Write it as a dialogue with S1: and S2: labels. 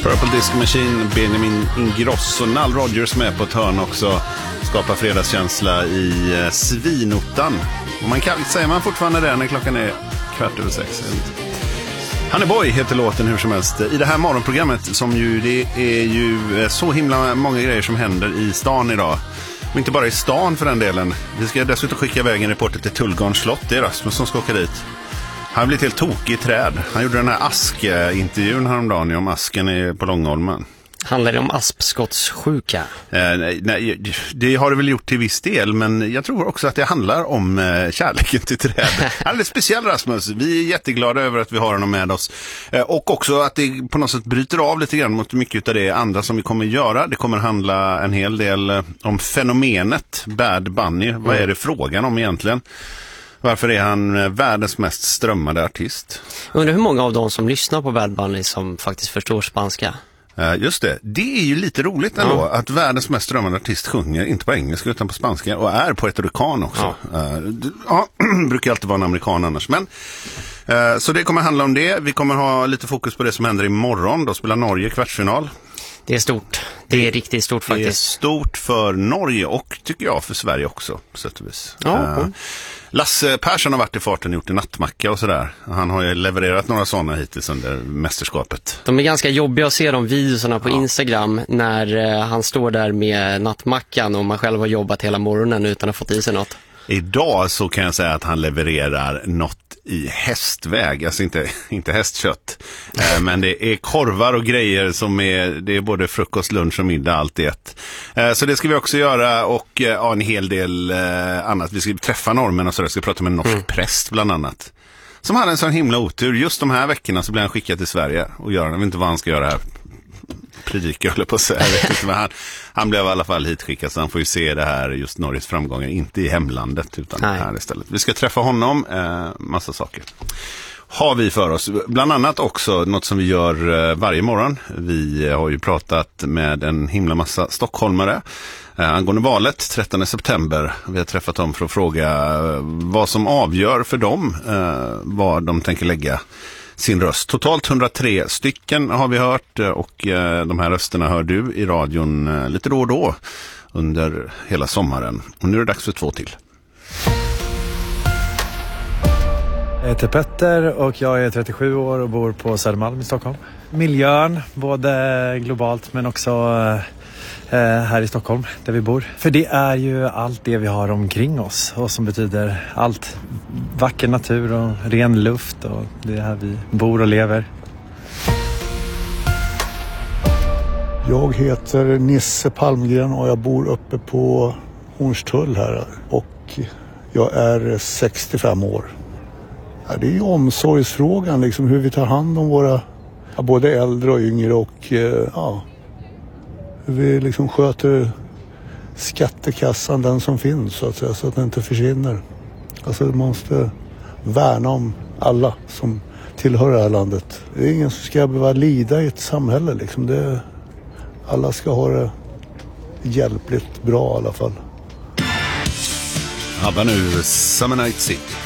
S1: Purple Disco Machine, Benjamin Ingrosso, Nile Rodgers med på ett hörn också. Skapar fredagskänsla i svinottan. Och man kan säga man fortfarande det när klockan är 6:15. Honeyboy heter låten hur som helst. I det här morgonprogrammet som ju det är ju så himla många grejer som händer i stan idag. Och inte bara i stan för den delen. Vi ska dessutom skicka iväg en reporter till Tullgarns slott. Det är Rasmus som ska åka dit. Han blev helt tokig i träd. Han gjorde den här Ask-intervjun häromdagen om asken på Långholmen. Handlar det om aspskottssjuka? Nej, det har det väl gjort till viss del, men jag tror också att det handlar om kärleken till träd. Alldeles speciell Rasmus. Vi är jätteglada över att vi har honom med oss. Och också att det på något sätt bryter av lite grann mot mycket av det andra som vi kommer göra. Det kommer handla en hel del om fenomenet Bad Bunny. Vad är det frågan om egentligen? Varför är han världens mest strömmade artist?
S2: Undrar hur många av dem som lyssnar på Bad Bunny som faktiskt förstår spanska?
S1: Just det. Det är ju lite roligt ändå att världens mest strömmande artist sjunger inte på engelska utan på spanska och är puertorican också. Brukar alltid vara en amerikan annars. Men, så det kommer handla om det. Vi kommer ha lite fokus på det som händer imorgon. Då spelar Norge kvartsfinal.
S2: Det är stort. Det är riktigt stort faktiskt.
S1: Det är stort för Norge och tycker jag för Sverige också på sätt och vis. Lasse Persson har varit i farten och gjort en nattmacka och sådär. Han har ju levererat några sådana hittills under mästerskapet. De är ganska jobbiga att se de videorna på Instagram när han står där med nattmackan och man själv har jobbat hela morgonen utan att ha fått i sig något. Idag så kan jag säga att han levererar något i hästväg, alltså inte hästkött, men det är korvar och grejer som det är både frukost, lunch och middag, allt i ett. Så det ska vi också göra och en hel del annat. Vi ska träffa normen och så där, ska prata med en norsk präst bland annat. Som hade en sån himla otur. Just de här veckorna så blir han skickad till Sverige och gör, jag vet inte vad han ska göra här. Predika eller på sig. Jag vet inte, men han blev i alla fall hitskickad så han får ju se det här, just Norges framgångar, inte i hemlandet utan här istället. Vi ska träffa honom, massa saker har vi för oss. Bland annat också något som vi gör varje morgon. Vi har ju pratat med en himla massa stockholmare angående valet 13 september. Vi har träffat dem för att fråga vad som avgör för dem, vad de tänker lägga sin röst. Totalt 103 stycken har vi hört och de här rösterna hör du i radion lite då och då under hela sommaren. Och nu är det dags för 2 till.
S3: Jag heter Petter och jag är 37 år och bor på Södermalm i Stockholm. Miljön, både globalt men också här i Stockholm där vi bor. För det är ju allt det vi har omkring oss och som betyder allt. Vacker natur och ren luft och det är här vi bor och lever.
S4: Jag heter Nisse Palmgren och jag bor uppe på Hornstull här och jag är 65 år. Ja, det är ju omsorgsfrågan, liksom hur vi tar hand om våra både äldre och yngre och hur vi liksom sköter skattekassan, den som finns så att säga, så att den inte försvinner. Alltså man måste värna om alla som tillhör det här landet. Det är ingen som ska behöva lida i ett samhälle liksom. Alla ska ha det hjälpligt bra i alla fall.
S1: Abba nu, Summer Night City.